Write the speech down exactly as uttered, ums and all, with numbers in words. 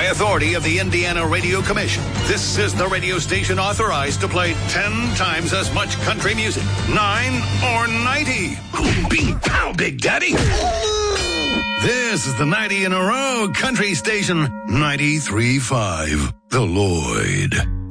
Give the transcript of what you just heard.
By authority of the Indiana Radio Commission, this is the radio station authorized to play ten times as much country music. Nine or ninety. Bing, pow, Big Daddy. This is the ninety in a row country station, ninety-three point five, The Lloyd.